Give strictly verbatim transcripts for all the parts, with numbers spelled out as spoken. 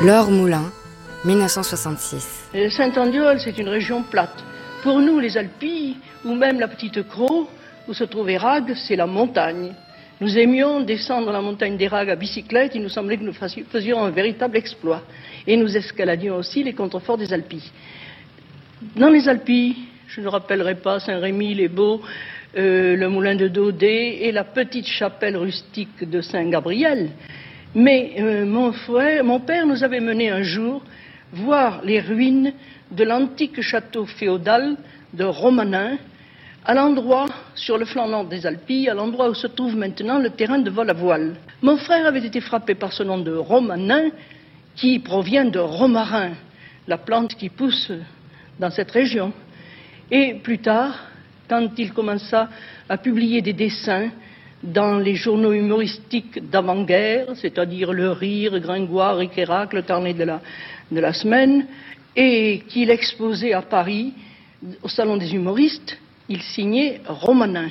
Laure Moulin, dix-neuf cent soixante-six. Saint-Andéol, c'est une région plate. Pour nous, les Alpilles, ou même la Petite Crau, où se trouvait Ragues, c'est la montagne. Nous aimions descendre la montagne des Ragues à bicyclette, il nous semblait que nous faisions un véritable exploit. Et nous escaladions aussi les contreforts des Alpilles. Dans les Alpilles, je ne rappellerai pas Saint-Rémy, les Baux, euh, le moulin de Daudet et la petite chapelle rustique de Saint-Gabriel. Mais euh, mon frère, mon père nous avait mené un jour voir les ruines de l'antique château féodal de Romanin, à l'endroit, sur le flanc nord des Alpilles, à l'endroit où se trouve maintenant le terrain de vol à voile. Mon frère avait été frappé par ce nom de Romanin, qui provient de romarin, la plante qui pousse dans cette région. Et plus tard, quand il commença à publier des dessins dans les journaux humoristiques d'avant-guerre, c'est-à-dire Le Rire, Gringoire, Ric-et-Rac, le carnet de la, de la semaine, et qu'il exposait à Paris, au Salon des humoristes, il signait Romanin.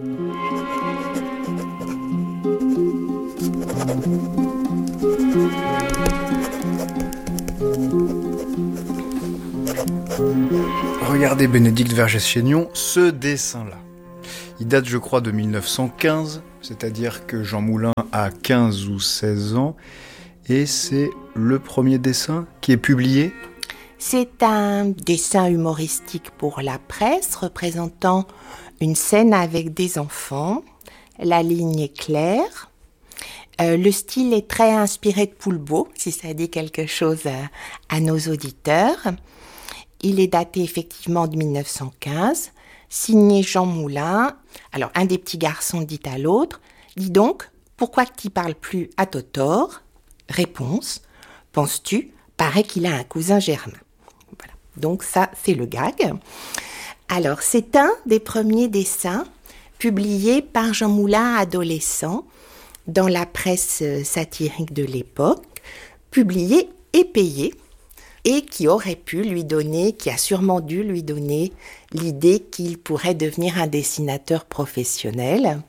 Regardez Bénédicte Vergès-Chaignon, ce dessin-là. Il date, je crois, de mille neuf cent quinze, c'est-à-dire que Jean Moulin a quinze ou seize ans, et c'est le premier dessin qui est publié. C'est un dessin humoristique pour la presse représentant une scène avec des enfants. La ligne est claire. Euh, le style est très inspiré de Poulbeau, si ça dit quelque chose à, à nos auditeurs. Il est daté effectivement de mille neuf cent quinze, signé Jean Moulin. Alors, un des petits garçons dit à l'autre, « Dis donc, pourquoi que t'y parles plus à Totor ?» Réponse, « Penses-tu, paraît qu'il a un cousin germain. » Voilà. Donc ça, c'est le gag. Alors, c'est un des premiers dessins publiés par Jean Moulin adolescent dans la presse satirique de l'époque, publié et payé, et qui aurait pu lui donner, qui a sûrement dû lui donner l'idée qu'il pourrait devenir un dessinateur professionnel.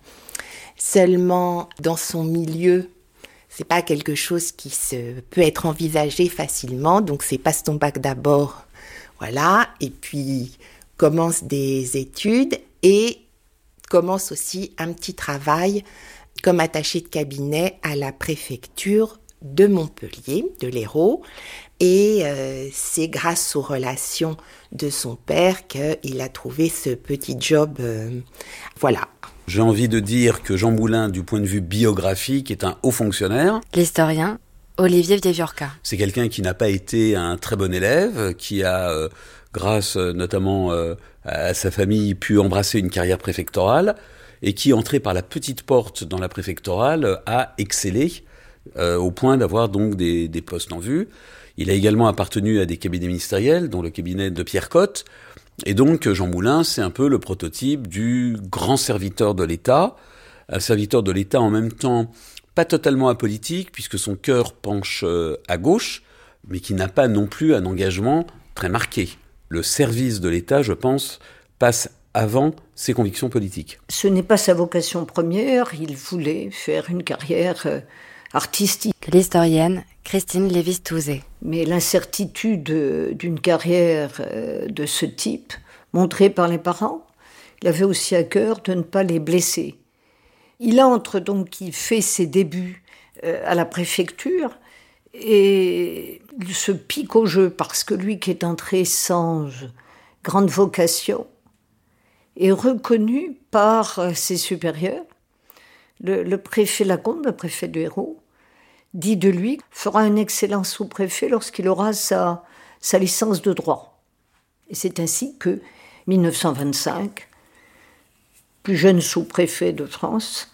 Seulement, dans son milieu, c'est pas quelque chose qui se, peut être envisagé facilement, donc c'est passe ton bac d'abord, voilà, et puis commence des études et commence aussi un petit travail comme attaché de cabinet à la préfecture de Montpellier, de l'Hérault, et euh, c'est grâce aux relations de son père qu'il a trouvé ce petit job, euh, voilà. J'ai envie de dire que Jean Moulin, du point de vue biographique, est un haut fonctionnaire. L'historien Olivier Vieviorca. C'est quelqu'un qui n'a pas été un très bon élève, qui a, euh, grâce euh, notamment euh, à sa famille, pu embrasser une carrière préfectorale, et qui, entré par la petite porte dans la préfectorale, a excellé euh, au point d'avoir donc des, des postes en vue. Il a également appartenu à des cabinets ministériels, dont le cabinet de Pierre Cotte. Et donc, Jean Moulin, c'est un peu le prototype du grand serviteur de l'État, un serviteur de l'État en même temps pas totalement apolitique, puisque son cœur penche à gauche, mais qui n'a pas non plus un engagement très marqué. Le service de l'État, je pense, passe avant ses convictions politiques. Ce n'est pas sa vocation première, il voulait faire une carrière euh, artistique. L'historienne Christine Lévis-Touzé. Mais l'incertitude d'une carrière euh, de ce type, montrée par les parents, il avait aussi à cœur de ne pas les blesser. Il entre donc, il fait ses débuts euh, à la préfecture et il se pique au jeu parce que lui qui est entré sans grande vocation est reconnu par ses supérieurs. Le, le préfet Lacombe, le préfet de Hérault, dit de lui, fera un excellent sous-préfet lorsqu'il aura sa, sa licence de droit. Et c'est ainsi que, dix-neuf cent vingt-cinq, plus jeune sous-préfet de France,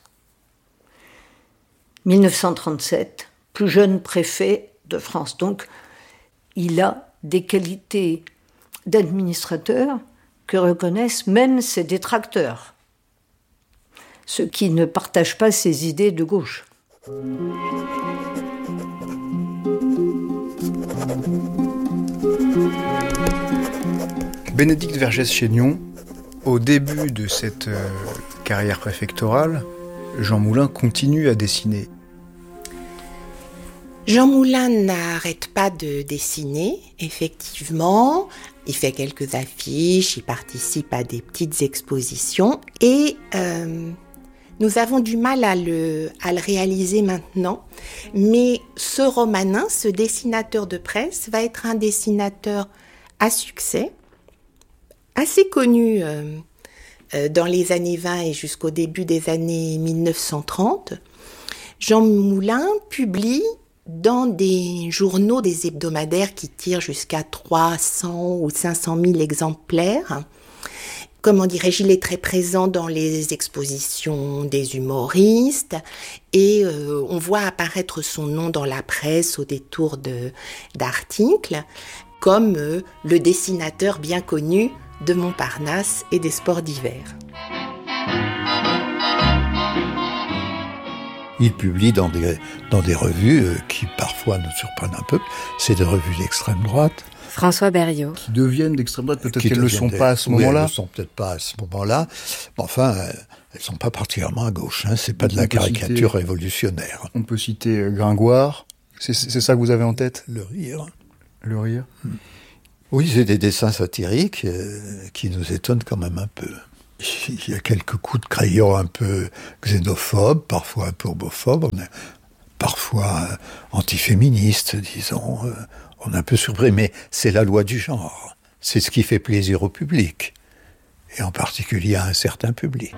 dix-neuf cent trente-sept, plus jeune préfet de France. Donc, il a des qualités d'administrateur que reconnaissent même ses détracteurs, ceux qui ne partagent pas ses idées de gauche. Bénédicte Vergès-Chaignon, au début de cette euh, carrière préfectorale, Jean Moulin continue à dessiner. Jean Moulin n'arrête pas de dessiner, effectivement. Il fait quelques affiches, il participe à des petites expositions et euh, nous avons du mal à le, à le réaliser maintenant. Mais ce romanin, ce dessinateur de presse, va être un dessinateur à succès, assez connu euh, euh, dans les années vingt et jusqu'au début des années mille neuf cent trente. Jean Moulin publie dans des journaux, des hebdomadaires qui tirent jusqu'à trois cents ou cinq cent mille exemplaires. Comment dirais-je, il est très présent dans les expositions des humoristes et euh, on voit apparaître son nom dans la presse au détour de, d'articles comme euh, le dessinateur bien connu de Montparnasse et des sports d'hiver. Il publie dans des, dans des revues euh, qui parfois nous surprennent un peu. C'est des revues d'extrême droite. François Berriot. Qui deviennent d'extrême droite, peut-être Qui qu'elles ne le sont des... pas à ce oui, moment-là. elles ne le sont peut-être pas à ce moment-là. Mais enfin, euh, elles ne sont pas particulièrement à gauche. Hein. C'est pas de la caricature citer, révolutionnaire. On peut citer Gringoire. C'est, c'est ça que vous avez en tête ? Le rire. Le rire. Hmm. Oui, c'est des dessins satiriques euh, qui nous étonnent quand même un peu. Il y a quelques coups de crayon un peu xénophobes, parfois un peu homophobes, parfois euh, antiféministes, disons. Euh, on est un peu surpris, mais c'est la loi du genre. C'est ce qui fait plaisir au public, et en particulier à un certain public.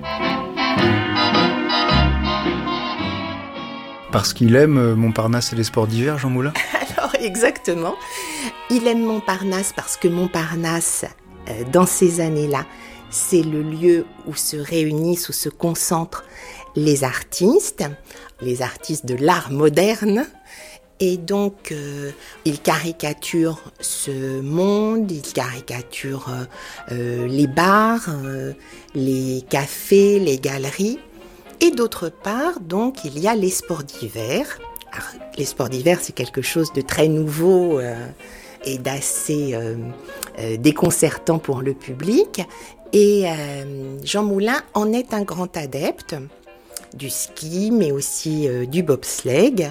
Parce qu'il aime Montparnasse et les sports d'hiver, Jean Moulin ? Alors, exactement. Il aime Montparnasse parce que Montparnasse, euh, dans ces années-là, c'est le lieu où se réunissent, où se concentrent les artistes, les artistes de l'art moderne. Et donc, euh, il caricature ce monde, il caricature euh, euh, les bars, euh, les cafés, les galeries. Et d'autre part, donc, il y a les sports d'hiver. Alors, les sports d'hiver, c'est quelque chose de très nouveau euh, et d'assez euh, euh, déconcertant pour le public. Et euh, Jean Moulin en est un grand adepte du ski, mais aussi euh, du bobsleigh.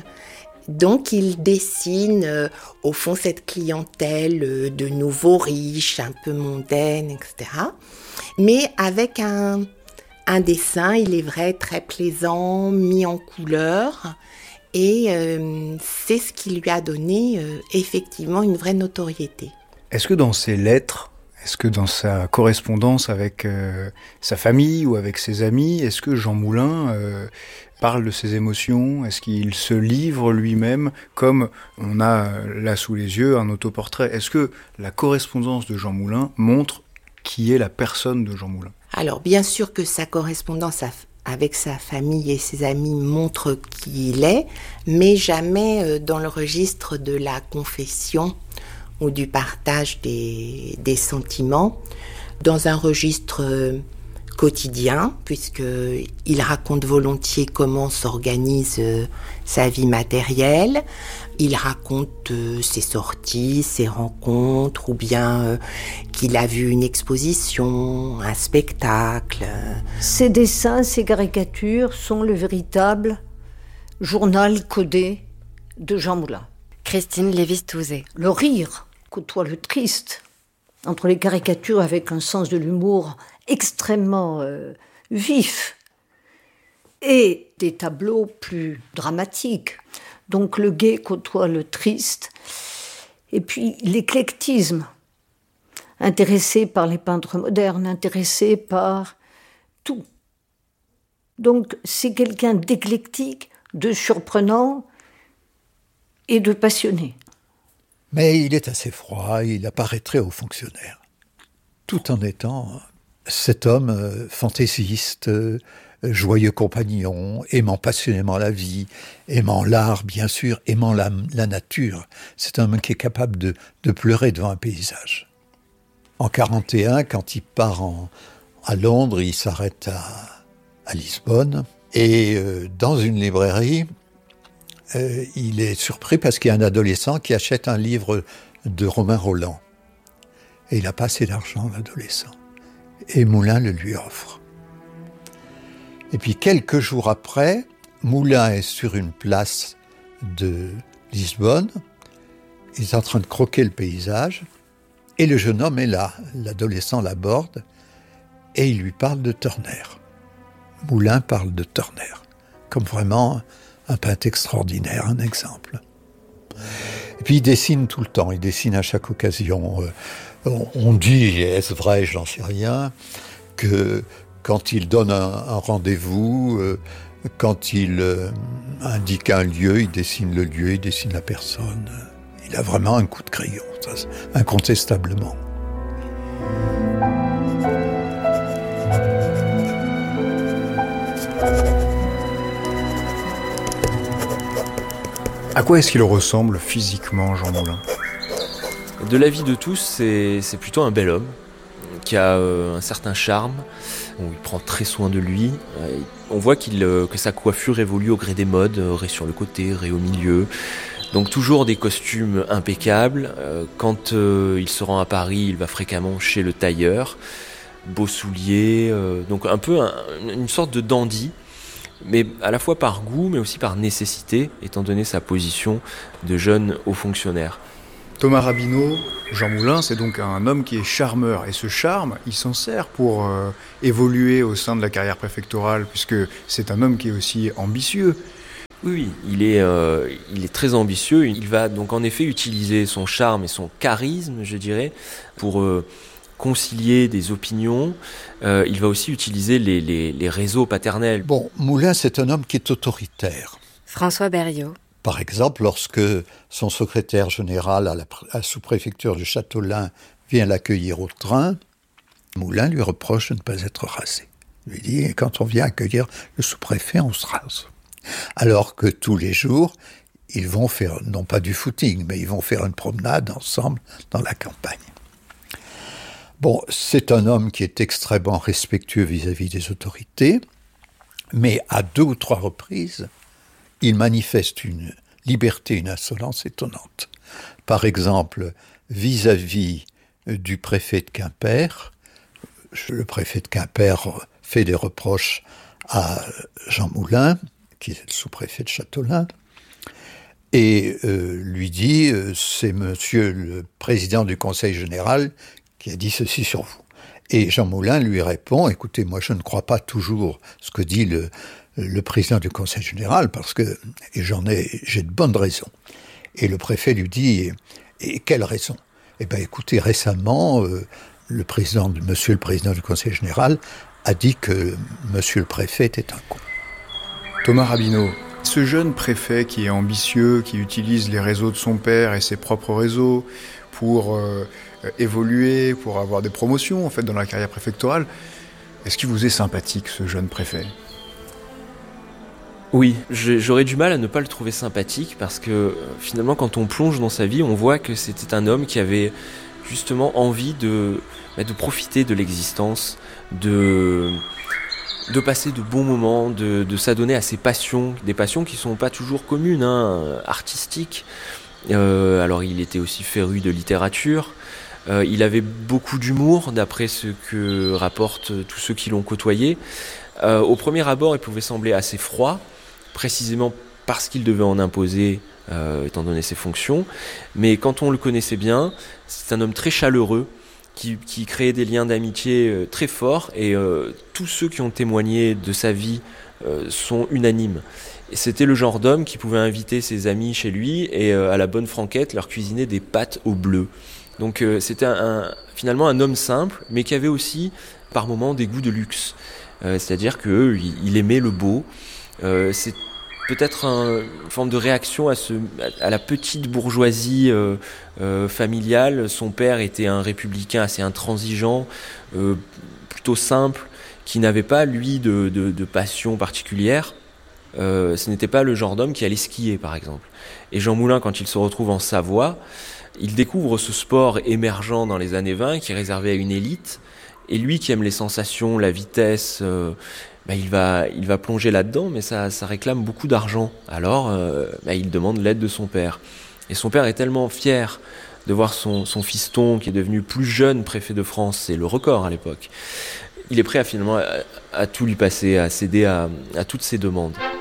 Donc il dessine euh, au fond cette clientèle euh, de nouveaux riches, un peu mondaine, et cetera. Mais avec un, un dessin, il est vrai, très plaisant, mis en couleur. Et euh, c'est ce qui lui a donné euh, effectivement une vraie notoriété. Est-ce que dans ses lettres, est-ce que dans sa correspondance avec euh, sa famille ou avec ses amis, est-ce que Jean Moulin euh, parle de ses émotions ? Est-ce qu'il se livre lui-même comme on a là sous les yeux un autoportrait ? Est-ce que la correspondance de Jean Moulin montre qui est la personne de Jean Moulin ? Alors bien sûr que sa correspondance avec sa famille et ses amis montre qui il est, mais jamais dans le registre de la confession ou du partage des, des sentiments, dans un registre euh, quotidien, puisqu'il raconte volontiers comment s'organise euh, sa vie matérielle, il raconte euh, ses sorties, ses rencontres, ou bien euh, qu'il a vu une exposition, un spectacle. Ces dessins, ces caricatures sont le véritable journal codé de Jean Moulin. Christine Lévy-Touzé. Le rire côtoie le triste, entre les caricatures avec un sens de l'humour extrêmement euh, vif et des tableaux plus dramatiques. Donc le gai côtoie le triste. Et puis l'éclectisme, intéressé par les peintres modernes, intéressé par tout. Donc c'est quelqu'un d'éclectique, de surprenant et de passionné. Mais il est assez froid, il apparaît très haut fonctionnaire, tout en étant cet homme euh, fantaisiste, euh, joyeux compagnon, aimant passionnément la vie, aimant l'art bien sûr, aimant la, la nature. C'est un homme qui est capable de, de pleurer devant un paysage. En quarante et un, quand il part en, à Londres, il s'arrête à, à Lisbonne, et euh, dans une librairie, Euh, il est surpris parce qu'il y a un adolescent qui achète un livre de Romain Rolland. Et il n'a pas assez d'argent, l'adolescent. Et Moulin le lui offre. Et puis quelques jours après, Moulin est sur une place de Lisbonne. Il est en train de croquer le paysage. Et le jeune homme est là. L'adolescent l'aborde et il lui parle de Turner. Moulin parle de Turner, comme vraiment un peintre extraordinaire, un exemple. Et puis il dessine tout le temps, il dessine à chaque occasion. On dit, est-ce vrai, je n'en sais rien, que quand il donne un, un rendez-vous, quand il indique un lieu, il dessine le lieu, il dessine la personne. Il a vraiment un coup de crayon, ça, incontestablement. À quoi est-ce qu'il ressemble physiquement, Jean Moulin ? De l'avis de tous, c'est, c'est plutôt un bel homme qui a euh, un certain charme. Bon, il prend très soin de lui. Euh, on voit qu'il, euh, que sa coiffure évolue au gré des modes, euh, raie sur le côté, raie au milieu. Donc toujours des costumes impeccables. Euh, quand euh, il se rend à Paris, il va fréquemment chez le tailleur. Beaux souliers, euh, donc un peu un, une sorte de dandy. Mais à la fois par goût, mais aussi par nécessité, étant donné sa position de jeune haut fonctionnaire. Thomas Rabineau, Jean Moulin, c'est donc un homme qui est charmeur. Et ce charme, il s'en sert pour euh, évoluer au sein de la carrière préfectorale, puisque c'est un homme qui est aussi ambitieux. Oui, oui, il est, euh, il est très ambitieux. Il va donc en effet utiliser son charme et son charisme, je dirais, pour euh, concilier des opinions. Euh, il va aussi utiliser les, les, les réseaux paternels. Bon, Moulin, c'est un homme qui est autoritaire. François Berriot. Par exemple, lorsque son secrétaire général à la, à la sous-préfecture du Châteaulin vient l'accueillir au train, Moulin lui reproche de ne pas être rasé. Il lui dit, quand on vient accueillir le sous-préfet, on se rase. Alors que tous les jours, ils vont faire, non pas du footing, mais ils vont faire une promenade ensemble dans la campagne. Bon, c'est un homme qui est extrêmement respectueux vis-à-vis des autorités, mais à deux ou trois reprises, il manifeste une liberté, une insolence étonnante. Par exemple, vis-à-vis du préfet de Quimper, le préfet de Quimper fait des reproches à Jean Moulin, qui est le sous-préfet de Châteaulin, et euh, lui dit euh, « c'est monsieur le président du conseil général qui a dit ceci sur vous ». Et Jean Moulin lui répond « écoutez, moi je ne crois pas toujours ce que dit le, le président du conseil général, parce que et j'en ai, j'ai de bonnes raisons ». Et le préfet lui dit « et quelle raison ?» Eh bien écoutez, récemment, euh, le président, monsieur le président du conseil général a dit que monsieur le préfet était un con. Thomas Rabineau, ce jeune préfet qui est ambitieux, qui utilise les réseaux de son père et ses propres réseaux pour euh, évoluer, pour avoir des promotions en fait dans la carrière préfectorale, est-ce qu'il vous est sympathique, ce jeune préfet ? Oui, j'aurais du mal à ne pas le trouver sympathique parce que finalement quand on plonge dans sa vie, on voit que c'était un homme qui avait justement envie de, de profiter de l'existence, de... de passer de bons moments, de, de s'adonner à ses passions, des passions qui ne sont pas toujours communes, hein, artistiques. Euh, alors il était aussi féru de littérature, euh, il avait beaucoup d'humour, d'après ce que rapportent tous ceux qui l'ont côtoyé. Euh, au premier abord, il pouvait sembler assez froid, précisément parce qu'il devait en imposer, euh, étant donné ses fonctions. Mais quand on le connaissait bien, c'est un homme très chaleureux, Qui, qui créait des liens d'amitié euh, très forts, et euh, tous ceux qui ont témoigné de sa vie euh, sont unanimes. Et c'était le genre d'homme qui pouvait inviter ses amis chez lui et euh, à la bonne franquette leur cuisiner des pâtes au bleu. Donc euh, c'était un, un, finalement un homme simple, mais qui avait aussi par moments des goûts de luxe. Euh, c'est-à-dire qu'il il aimait le beau. Euh, c'est peut-être un, une forme de réaction à, ce, à la petite bourgeoisie euh, euh, familiale. Son père était un républicain assez intransigeant, euh, plutôt simple, qui n'avait pas, lui, de, de, de passion particulière. Euh, ce n'était pas le genre d'homme qui allait skier, par exemple. Et Jean Moulin, quand il se retrouve en Savoie, il découvre ce sport émergent dans les années vingt, qui est réservé à une élite. Et lui, qui aime les sensations, la vitesse... Euh, Bah, il va, il va plonger là-dedans, mais ça, ça réclame beaucoup d'argent. Alors, euh, bah, il demande l'aide de son père. Et son père est tellement fier de voir son, son fiston, qui est devenu plus jeune préfet de France, c'est le record à l'époque. Il est prêt à finalement à, à tout lui passer, à céder à, à toutes ses demandes.